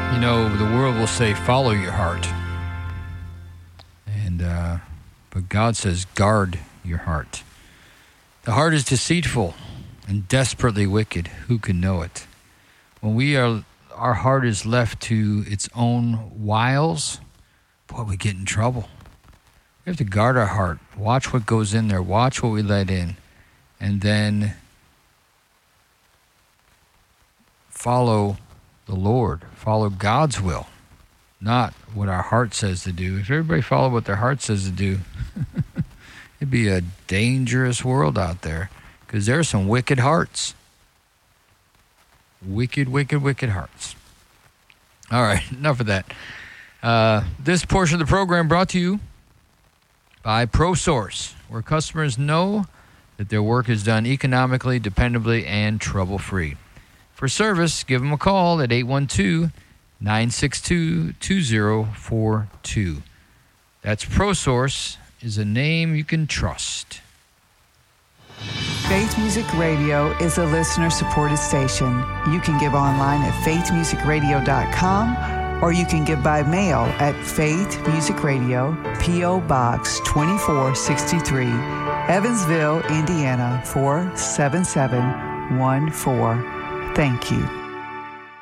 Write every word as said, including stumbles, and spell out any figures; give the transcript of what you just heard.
You know, the world will say, follow your heart. And, uh, but God says, guard your heart. The heart is deceitful and desperately wicked. Who can know it? When we are, our heart is left to its own wiles, boy, we get in trouble. We have to guard our heart. Watch what goes in there. Watch what we let in. And then follow the Lord. Follow God's will, not what our heart says to do. If everybody followed what their heart says to do, it'd be a dangerous world out there, because there are some wicked hearts. Wicked, wicked, wicked hearts. All right, enough of that. Uh, this portion of the program brought to you by ProSource, where customers know that their work is done economically, dependably, and trouble-free. For service, give them a call at eight one two, nine six two, two zero four two. That's ProSource, is a name you can trust. Faith Music Radio is a listener-supported station. You can give online at faith music radio dot com, or you can give by mail at Faith Music Radio, P O. Box twenty-four sixty-three, Evansville, Indiana four seven seven one four. Thank you.